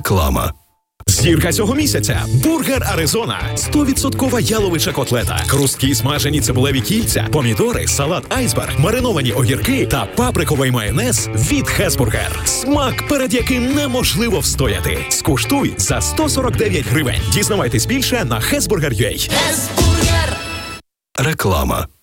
Реклама. Зірка цього місяця – бургер Аризона. 100% яловича котлета, хрусткі смажені цибулеві кільця, помідори, салат айсберг, мариновані огірки та паприковий майонез від Хесбургер. Смак, перед яким неможливо встояти. Скуштуй за 149 гривень. Дізнавайтесь більше на hesburger.ua. Хесбургер. Реклама.